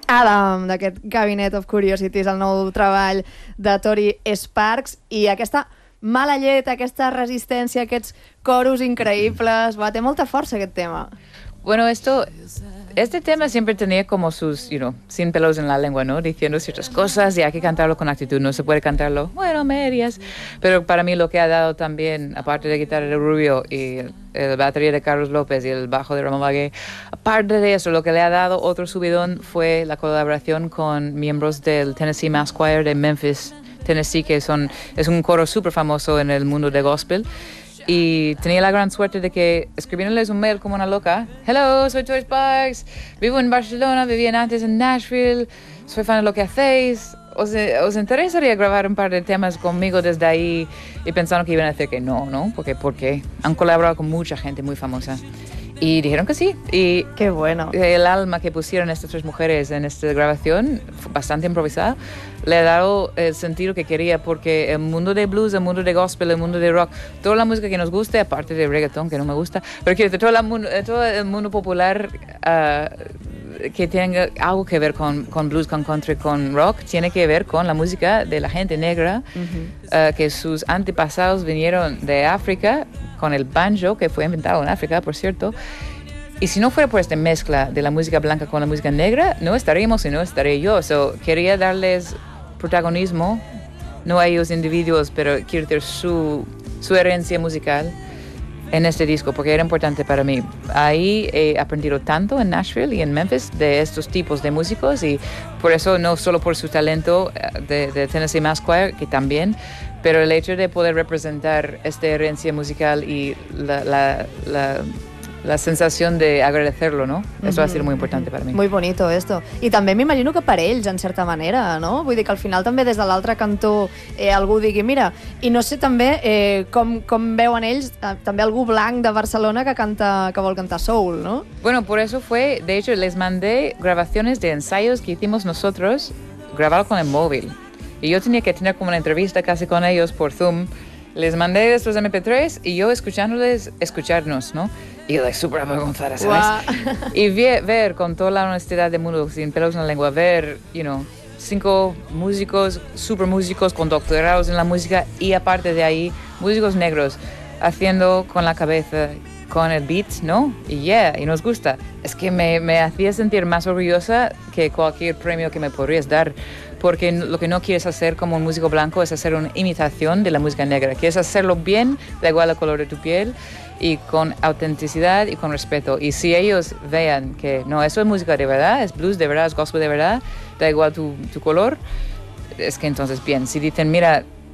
Adam, d'aquest Cabinet of Curiosities, el nou treball de Tori Sparks, i aquesta mala llet, aquesta resistència, aquests coros increïbles, té molta força aquest tema. Bueno, este tema siempre tenía como sus, sin pelos en la lengua, ¿no? Diciendo ciertas cosas y hay que cantarlo con actitud, no se puede cantarlo, medias. Pero para mí lo que ha dado también, aparte de guitarra de Rubio y el batería de Carlos López y el bajo de Ramón Bagué, aparte de eso, lo que le ha dado otro subidón fue la colaboración con miembros del Tennessee Mass Choir de Memphis, Tennessee, que es un coro súper famoso en el mundo de gospel. Y tenía la gran suerte de que escribiéndoles un mail como una loca. Hello, soy Tori Sparks, vivo en Barcelona, vivía antes en Nashville, soy fan de lo que hacéis. ¿Os interesaría grabar un par de temas conmigo desde ahí? Y pensaron que iban a decir que no, porque han colaborado con mucha gente muy famosa. Y dijeron que sí. Y qué bueno. El alma que pusieron estas tres mujeres en esta grabación, bastante improvisada, le ha dado el sentido que quería, porque el mundo de blues, el mundo de gospel, el mundo de rock, toda la música que nos guste, aparte de reggaeton, que no me gusta, pero quiero decir, todo el mundo popular que tenga algo que ver con blues, con country, con rock, tiene que ver con la música de la gente negra, que sus antepasados vinieron de África, con el banjo, que fue inventado en África, por cierto. Y si no fuera por esta mezcla de la música blanca con la música negra, no estaríamos y no estaré yo. Quería darles protagonismo, no a ellos individuos, pero quiero decir su herencia musical en este disco, porque era importante para mí. Ahí he aprendido tanto en Nashville y en Memphis de estos tipos de músicos, y por eso, no solo por su talento de Tennessee Mass Choir, que también, pero el hecho de poder representar esta herencia musical y la sensación de agradecerlo, ¿no? Eso ha sido muy importante para mí. Muy bonito esto. I també m'imagino que per ells, en certa manera, no? Vull dir que al final també des de l'altre cantó algú digui, mira, i no sé també com veuen ells, també algú blanc de Barcelona que vol cantar soul, ¿no? Bueno, por eso fue, de hecho, les mandé grabaciones de ensayos que hicimos nosotros, grabado con el móvil. Y yo tenía que tener como una entrevista casi con ellos por Zoom. Les mandé estos MP3 y yo escucharnos, ¿no? Y yo súper avergonzada, ¿sabes? Wow. Y ver con toda la honestidad del mundo, sin pelos en la lengua, ver, 5 músicos, super músicos con doctorados en la música, y aparte de ahí, músicos negros haciendo con la cabeza, con el beat, ¿no? Y nos gusta. Es que me hacía sentir más orgullosa que cualquier premio que me podrías dar, porque lo que no quieres hacer como un músico blanco es hacer una imitación de la música negra. Quieres hacerlo bien, da igual el color de tu piel, y con autenticidad y con respeto. Y si ellos vean que no, eso es música de verdad, es blues de verdad, es gospel de verdad, da igual tu color, es que entonces bien. Si dicen, mira,